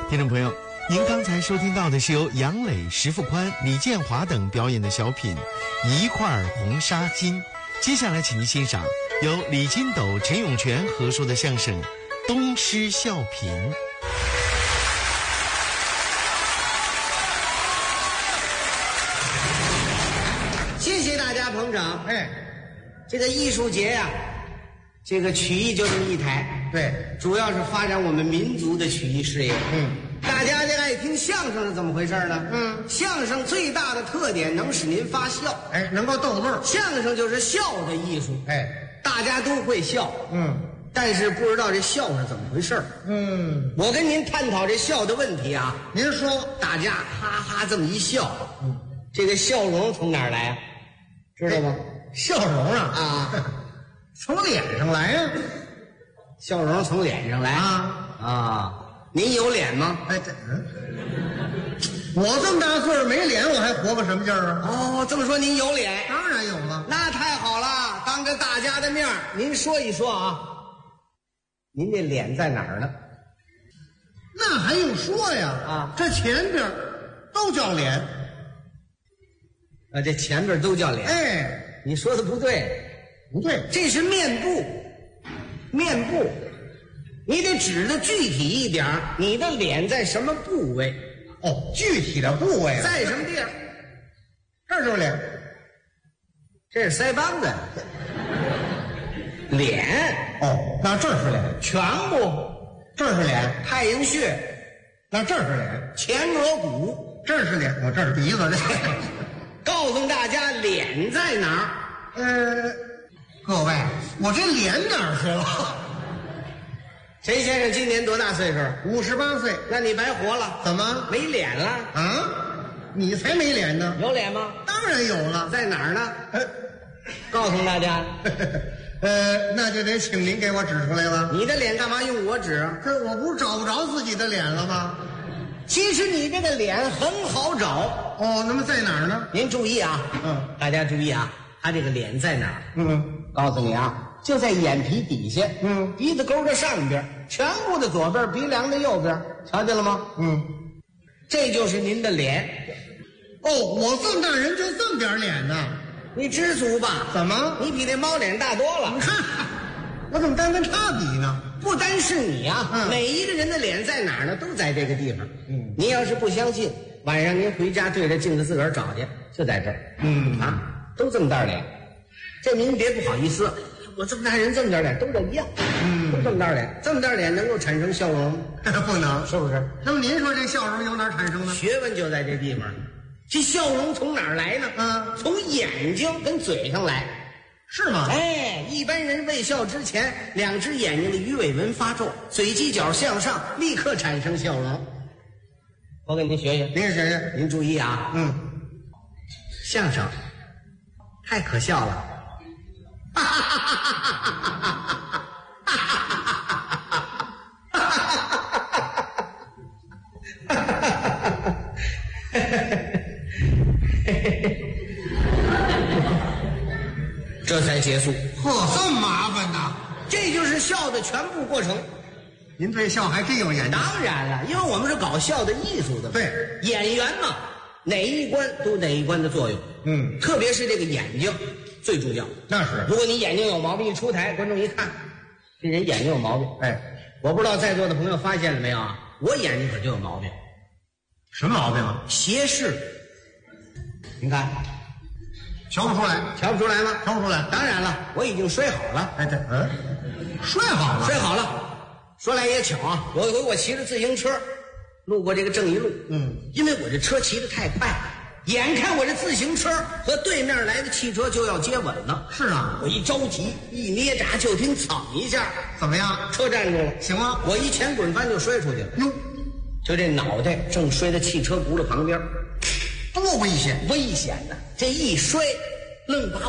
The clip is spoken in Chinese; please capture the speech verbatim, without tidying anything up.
听众朋友，您刚才收听到的是由杨磊、石富宽、李建华等表演的小品《一块红纱巾》。接下来请您欣赏由李金斗、陈永泉合说的相声《东施效颦》。 谢谢大家捧场。 哎， 这个艺术节呀、啊，这个曲艺就这么一台， 对， 主要是发展我们民族的曲艺事业。 嗯， 大家这爱听相声是怎么回事呢？ 嗯， 相声最大的特点能使您发笑， 哎，能够逗乐。 相声就是笑的艺术。 哎， 大家都会笑， 嗯， 但是不知道这笑是怎么回事。 嗯， 我跟您探讨这笑的问题啊。 您说， 大家哈哈这么一笑，嗯，这个笑容从哪儿来啊？知道吗？ 笑容啊啊， 从脸上来呀、啊， 笑容从脸上来啊啊！您有脸吗？ 哎，这嗯，我这么大岁数没脸，我还活个什么劲儿啊？ 哦，这么说您有脸， 当然有了。 那太好了！当着大家的面，您说一说啊，您这脸在哪儿呢？ 那还用说呀？ 啊， 这前边都叫脸。 啊，这前边都叫脸。 哎， 你说的不对， 不对， 这是面部，面部，你得指的具体一点，你的脸在什么部位？ 哦，具体的部位、啊、 在什么地儿？ 这就是脸， 这是腮帮子。脸哦，那这是脸， 颧部， 这是脸， 太阳穴， 那这是脸， 前额骨， 这是脸，我、哦、这是鼻子。这告诉大家脸在哪儿？ 呃，各位，我这脸哪儿去了？ 陈先生今年多大岁数？ 五十八岁。 那你白活了。 怎么没脸了？ 啊？你才没脸呢。 有脸吗？ 当然有了。 在哪儿呢？ 呃， 告诉大家。 呃，那就得请您给我指出来了。 你的脸干嘛用我指啊？ 这我不是找不着自己的脸了吗？ 其实你这个脸很好找。 哦，那么在哪儿呢？ 您注意啊， 嗯， 大家注意啊，他这个脸在哪儿？ 嗯， 告诉你啊，就在眼皮底下， 嗯， 鼻子沟的上边，颧骨的左边，鼻梁的右边，瞧见了吗？ 嗯， 这就是您的脸。 哦，我这么大人就这么点脸呢？ 你知足吧？ 怎么？ 你比那猫脸大多了。 你看，我怎么单跟他比呢？ 不单是你啊， 嗯， 每一个人的脸在哪儿呢？都在这个地方。 嗯， 您要是不相信，晚上您回家对着镜子自个儿找去，就在这儿。 嗯啊，都这么大脸，这您别不好意思，我这么大人这么点脸都这一样。 嗯， 都这么大脸，这么大脸能够产生笑容吗？ 不能， 是不是？ 那么您说这笑容由哪儿产生呢？ 学问就在这地方。这笑容从哪儿来呢？ 嗯， 从眼睛跟嘴上来。 是吗？ 哎，一般人微笑之前，两只眼睛的鱼尾纹发皱，嘴犄角向上，立刻产生笑容。我给您学学， 您学学， 您注意啊。 嗯， 相声太可笑了。哈哈哈哈哈哈哈哈！这才结束。 嚯，这么麻烦呐！ 这就是笑的全部过程。 您对笑还真有研究。 当然了，因为我们是搞笑的艺术的。 对， 演员嘛，哪一关都哪一关的作用。 嗯， 特别是这个眼睛最重要。 那是， 如果你眼睛有毛病，一出台，观众一看，这人眼睛有毛病。 哎， 我不知道在座的朋友发现了没有啊？我眼睛可就有毛病。 什么毛病啊？ 斜视。您看， 瞧不出来， 瞧不出来吗？ 瞧不出来。 当然了，我已经摔好了。 哎，对，嗯，摔好了， 摔好了。说来也巧啊，有一回我骑着自行车路过这个正义路， 嗯， 因为我这车骑得太快，眼看我这自行车和对面来的汽车就要接吻了。 是啊， 我一着急，一捏闸，就听噌一下， 怎么样？ 车站住了。 行吗？ 我一前滚翻就摔出去了。 哟， 就这脑袋正摔在汽车轱辘旁边， 多危险！ 危险的，这一摔，愣把